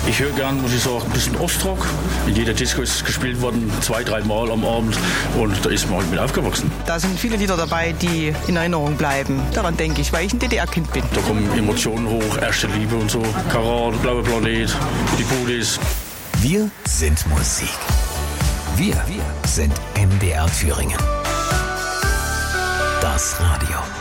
Ich höre gern, muss ich sagen, ein bisschen Ostrock. In jeder Disco ist es gespielt worden, 2-3 Mal am Abend. Und da ist man halt mit aufgewachsen. Da sind viele Lieder dabei, die in Erinnerung bleiben. Daran denke ich, weil ich ein DDR-Kind bin. Da kommen Emotionen hoch, erste Liebe und so. Karat, Blauer Planet, die Budis. Wir sind Musik. Wir sind MDR Thüringen. Das Radio.